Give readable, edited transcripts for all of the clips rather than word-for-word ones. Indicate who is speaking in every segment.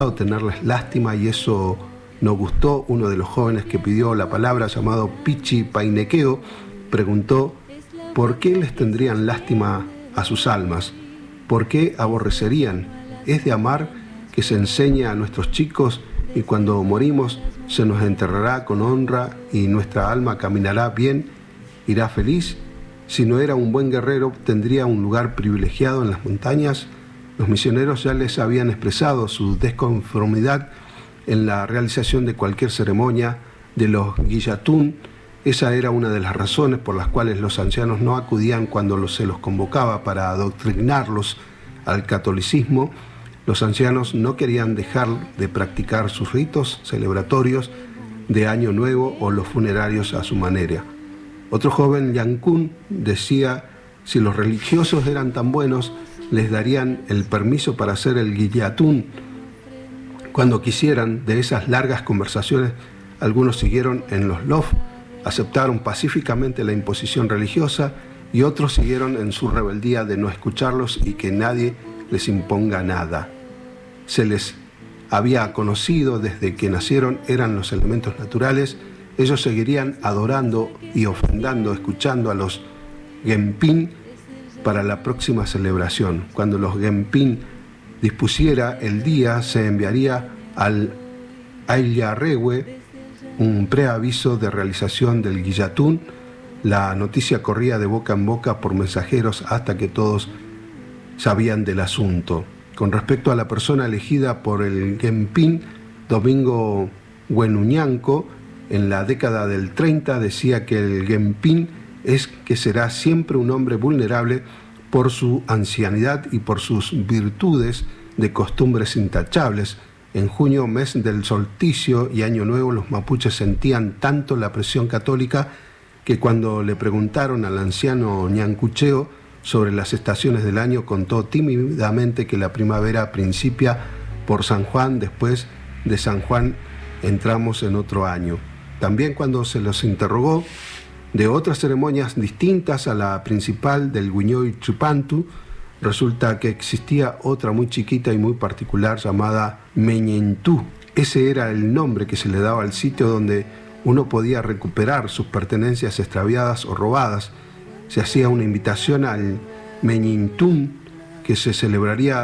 Speaker 1: tenerles lástima, y eso nos gustó. Uno de los jóvenes que pidió la palabra, llamado Pichi Painequeo, preguntó ¿por qué les tendrían lástima a sus almas? ¿Por qué aborrecerían? ¿Es de amar que se enseña a nuestros chicos y cuando morimos se nos enterrará con honra y nuestra alma caminará bien, irá feliz? Si no era un buen guerrero, ¿tendría un lugar privilegiado en las montañas? Los misioneros ya les habían expresado su desconformidad en la realización de cualquier ceremonia de los guillatún. Esa era una de las razones por las cuales los ancianos no acudían cuando se los convocaba para adoctrinarlos al catolicismo. Los ancianos no querían dejar de practicar sus ritos celebratorios de Año Nuevo o los funerarios a su manera. Otro joven, Yankun, decía: si los religiosos eran tan buenos, les darían el permiso para hacer el guillatún cuando quisieran. De esas largas conversaciones, algunos siguieron en los lof, aceptaron pacíficamente la imposición religiosa, y otros siguieron en su rebeldía de no escucharlos y que nadie les imponga nada. Se les había conocido desde que nacieron, eran los elementos naturales. Ellos seguirían adorando y ofrendando, escuchando a los Genpin para la próxima celebración. Cuando los Genpin dispusiera el día, se enviaría al Ayarrewe un preaviso de realización del guillatún. La noticia corría de boca en boca por mensajeros hasta que todos sabían del asunto. Con respecto a la persona elegida por el Genpin, Domingo Huenuñanco, en la década del 30, decía que el Genpin es que será siempre un hombre vulnerable por su ancianidad y por sus virtudes de costumbres intachables. En junio, mes del solsticio y Año Nuevo, los mapuches sentían tanto la presión católica que cuando le preguntaron al anciano Ñancucheo sobre las estaciones del año, contó tímidamente que la primavera principia por San Juan, después de San Juan entramos en otro año. También cuando se los interrogó de otras ceremonias distintas a la principal del Huiñoy Chupantu, resulta que existía otra muy chiquita y muy particular llamada Meñentú. Ese era el nombre que se le daba al sitio donde uno podía recuperar sus pertenencias extraviadas o robadas. Se hacía una invitación al Meñintún, que se celebraría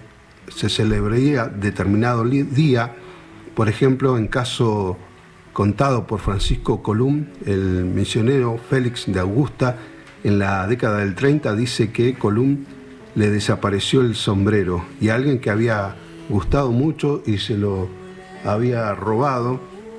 Speaker 1: determinado día. Por ejemplo, en caso contado por Francisco Colum, el misionero Félix de Augusta, en la década del 30, dice que Colum le desapareció el sombrero y alguien que había gustado mucho y se lo había robado,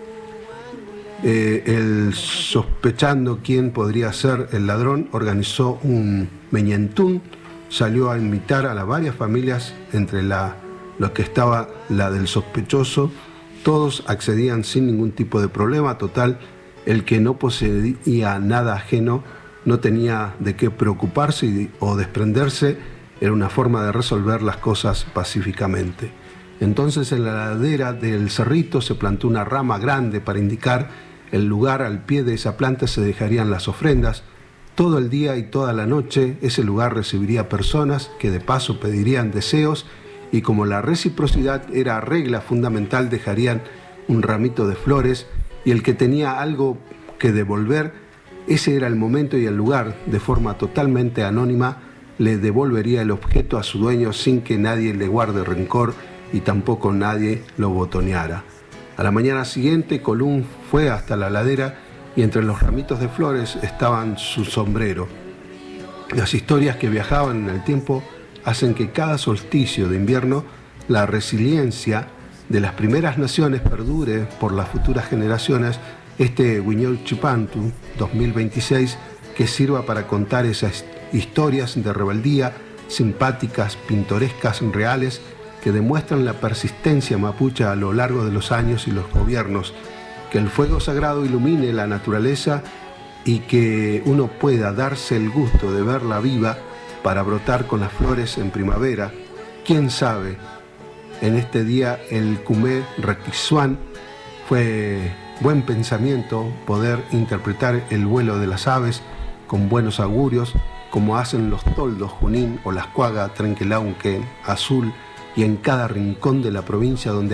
Speaker 1: él, sospechando quién podría ser el ladrón, organizó un meñentún, salió a invitar a las varias familias, entre los que estaba la del sospechoso. Todos accedían sin ningún tipo de problema. Total, el que no poseía nada ajeno no tenía de qué preocuparse o desprenderse. Era una forma de resolver las cosas pacíficamente. Entonces, en la ladera del cerrito se plantó una rama grande para indicar el lugar. Al pie de esa planta se dejarían las ofrendas. Todo el día y toda la noche ese lugar recibiría personas que de paso pedirían deseos, y como la reciprocidad era regla fundamental, dejarían un ramito de flores, y el que tenía algo que devolver, ese era el momento y el lugar, de forma totalmente anónima, le devolvería el objeto a su dueño sin que nadie le guarde rencor y tampoco nadie lo botoneara. A la mañana siguiente, Colum fue hasta la ladera y entre los ramitos de flores estaban su sombrero. Las historias que viajaban en el tiempo hacen que cada solsticio de invierno la resiliencia de las primeras naciones perdure por las futuras generaciones. Este Huiñol Chupantu 2026 que sirva para contar esas historias de rebeldía simpáticas, pintorescas, reales, que demuestran la persistencia mapuche a lo largo de los años y los gobiernos. Que el fuego sagrado ilumine la naturaleza y que uno pueda darse el gusto de verla viva para brotar con las flores en primavera. ¿Quién sabe? En este día el Cumé Requisuán fue buen pensamiento poder interpretar el vuelo de las aves con buenos augurios, como hacen los toldos Junín o las cuaga Trenquelaunque Azul y en cada rincón de la provincia donde